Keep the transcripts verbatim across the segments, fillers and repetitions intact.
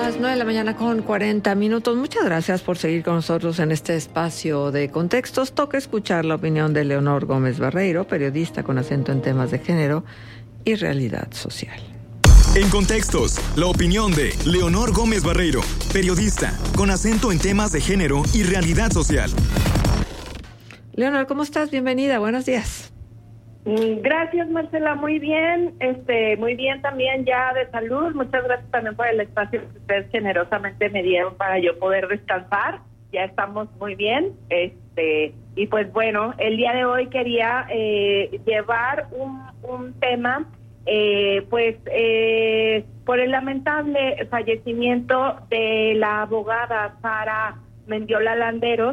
las nueve de la mañana con cuarenta minutos. Muchas gracias por seguir con nosotros en este espacio de contextos. Toca escuchar la opinión de Leonor Gómez Barreiro, periodista con acento en temas de género y realidad social. En Contextos, la opinión de Leonor Gómez Barreiro, periodista con acento en temas de género y realidad social. Leonor, ¿cómo estás? Bienvenida, buenos días. Gracias, Marcela, muy bien, este, muy bien también ya de salud. Muchas gracias también por el espacio que ustedes generosamente me dieron para yo poder descansar. Ya estamos muy bien, este, y pues bueno, el día de hoy quería eh, llevar un, un tema, eh, pues eh, por el lamentable fallecimiento de la abogada Sara Mendiola Landeros,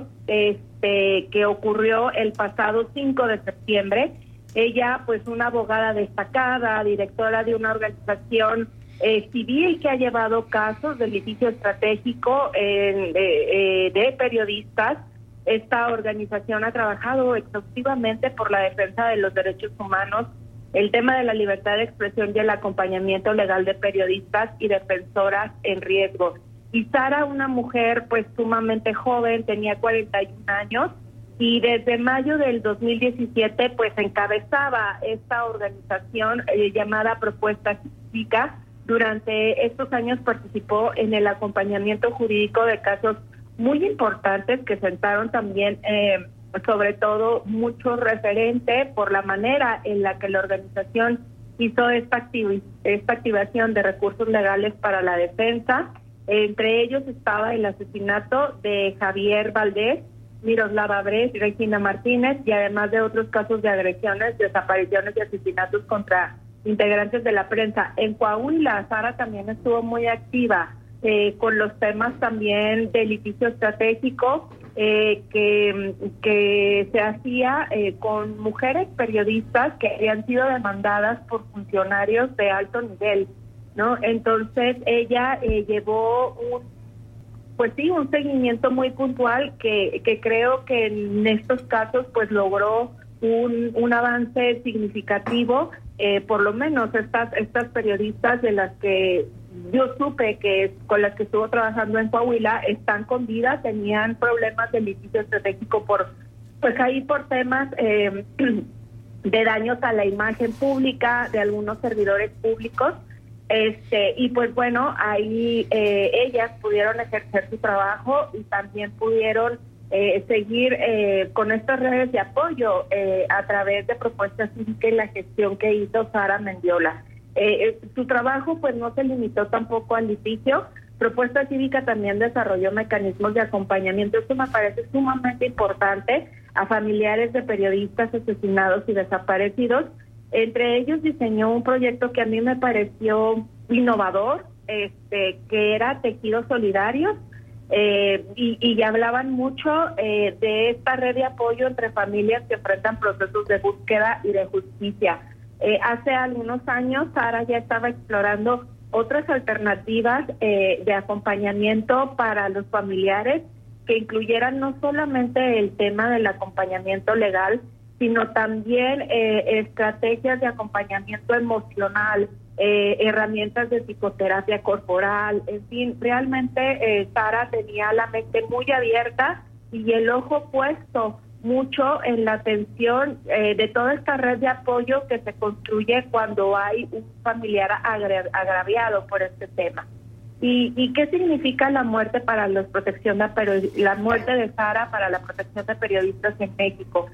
este, que ocurrió el pasado cinco de septiembre. Ella, pues, una abogada destacada, directora de una organización eh, civil que ha llevado casos de litigio estratégico eh, eh, de periodistas. Esta organización ha trabajado exhaustivamente por la defensa de los derechos humanos, el tema de la libertad de expresión y el acompañamiento legal de periodistas y defensoras en riesgo. Y Sara, una mujer, pues, sumamente joven, tenía cuarenta y un años, y desde mayo del dos mil diecisiete pues encabezaba esta organización eh, llamada Propuesta Cívica. Durante estos años participó en el acompañamiento jurídico de casos muy importantes que sentaron también eh, sobre todo mucho referente por la manera en la que la organización hizo esta, activ- esta activación de recursos legales para la defensa. Entre ellos estaba el asesinato de Javier Valdés, Miroslava Brecht, Regina Martínez, y además de otros casos de agresiones, desapariciones y asesinatos contra integrantes de la prensa. En Coahuila, Sara también estuvo muy activa eh, con los temas también de litigio estratégico eh, que, que se hacía eh, con mujeres periodistas que habían sido demandadas por funcionarios de alto nivel, ¿no? Entonces ella eh, llevó un Pues sí, un seguimiento muy puntual que, que creo que en estos casos pues logró un, un avance significativo. Eh, por lo menos estas estas periodistas de las que yo supe que con las que estuvo trabajando en Coahuila están con vida, tenían problemas de litigio estratégico por pues ahí por temas eh, de daños a la imagen pública de algunos servidores públicos. Este y pues bueno, ahí eh, ellas pudieron ejercer su trabajo y también pudieron eh, seguir eh, con estas redes de apoyo eh, a través de Propuesta Cívica y la gestión que hizo Sara Mendiola. Eh, eh, su trabajo pues no se limitó tampoco al litigio. Propuesta Cívica también desarrolló mecanismos de acompañamiento. Esto me parece sumamente importante a familiares de periodistas asesinados y desaparecidos. Entre ellos diseñó un proyecto que a mí me pareció innovador, este, que era Tejidos Solidarios, eh, y, y ya hablaban mucho eh, de esta red de apoyo entre familias que enfrentan procesos de búsqueda y de justicia. Eh, hace algunos años Sara ya estaba explorando otras alternativas eh, de acompañamiento para los familiares que incluyeran no solamente el tema del acompañamiento legal, sino también eh, estrategias de acompañamiento emocional, eh, herramientas de psicoterapia corporal, en fin, realmente eh, Sara tenía la mente muy abierta y el ojo puesto mucho en la atención eh, de toda esta red de apoyo que se construye cuando hay un familiar agra- agraviado por este tema. ¿Y, y qué significa la muerte para la protección de period- la muerte de Sara para la protección de periodistas en México?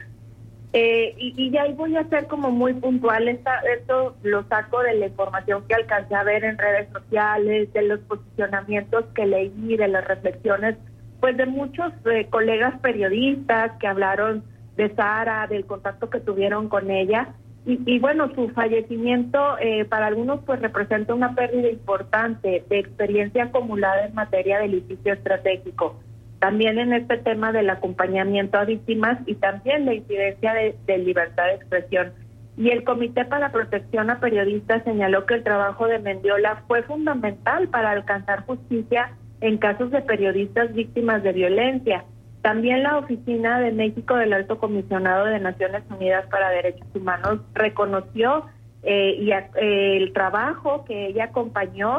Eh, y, y ya ahí voy a ser como muy puntual, esta, esto lo saco de la información que alcancé a ver en redes sociales, de los posicionamientos que leí, de las reflexiones, pues de muchos eh, colegas periodistas que hablaron de Sara, del contacto que tuvieron con ella, y, y bueno, su fallecimiento eh, para algunos pues representa una pérdida importante de experiencia acumulada en materia de litigio estratégico. También en este tema del acompañamiento a víctimas y también la incidencia de, de libertad de expresión. Y el Comité para la Protección a Periodistas señaló que el trabajo de Mendiola fue fundamental para alcanzar justicia en casos de periodistas víctimas de violencia. También la Oficina de México del Alto Comisionado de Naciones Unidas para Derechos Humanos reconoció eh, y, eh, el trabajo que ella acompañó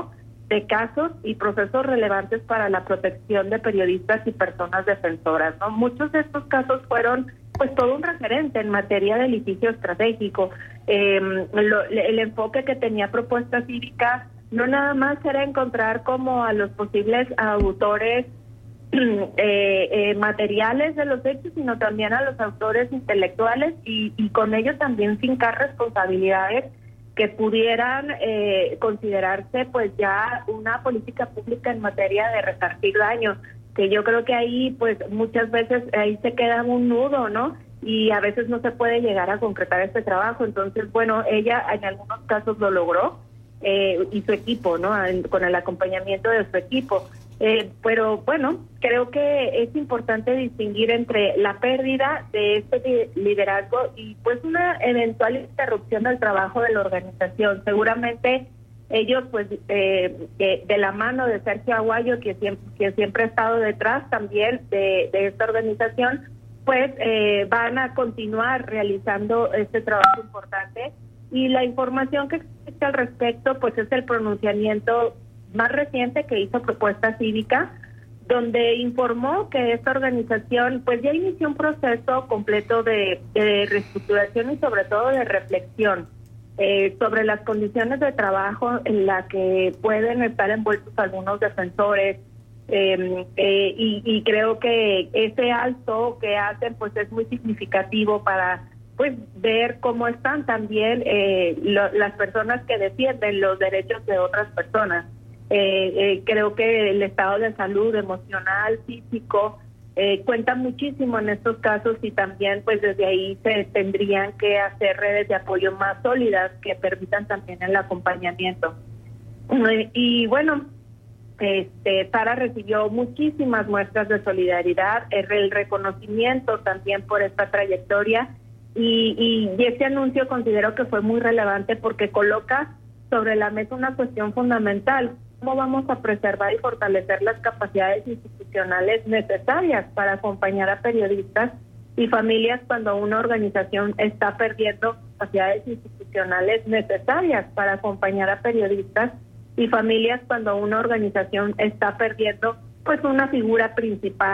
de casos y procesos relevantes para la protección de periodistas y personas defensoras, ¿no? Muchos de estos casos fueron pues todo un referente en materia de litigio estratégico. Eh, lo, el enfoque que tenía Propuesta Cívica no nada más era encontrar como a los posibles autores eh, eh, materiales de los hechos, sino también a los autores intelectuales y, y con ello también fincar responsabilidades que pudieran eh, considerarse pues ya una política pública en materia de resarcir daños, que yo creo que ahí pues muchas veces ahí se queda un nudo, ¿no? Y a veces no se puede llegar a concretar este trabajo. Entonces, bueno, ella en algunos casos lo logró eh, y su equipo, ¿no? Con el acompañamiento de su equipo. Eh, pero bueno, creo que es importante distinguir entre la pérdida de este liderazgo y pues una eventual interrupción del trabajo de la organización. Seguramente ellos pues eh, de, de la mano de Sergio Aguayo, que siempre, que siempre ha estado detrás también de, de esta organización, pues eh, van a continuar realizando este trabajo importante. Y la información que existe al respecto pues es el pronunciamiento más reciente que hizo Propuesta Cívica, donde informó que esta organización pues ya inició un proceso completo de, de reestructuración y sobre todo de reflexión eh, sobre las condiciones de trabajo en las que pueden estar envueltos algunos defensores, eh, eh, y, y creo que ese alto que hacen pues es muy significativo para pues ver cómo están también eh, lo, las personas que defienden los derechos de otras personas. Eh, eh, creo que el estado de salud emocional, físico, eh, cuenta muchísimo en estos casos y también pues desde ahí se tendrían que hacer redes de apoyo más sólidas que permitan también el acompañamiento. Eh, y bueno, este, Sara recibió muchísimas muestras de solidaridad, el reconocimiento también por esta trayectoria y, y, y este anuncio considero que fue muy relevante porque coloca sobre la mesa una cuestión fundamental. ¿Cómo vamos a preservar y fortalecer las capacidades institucionales necesarias para acompañar a periodistas y familias cuando una organización está perdiendo capacidades institucionales necesarias para acompañar a periodistas y familias cuando una organización está perdiendo pues una figura principal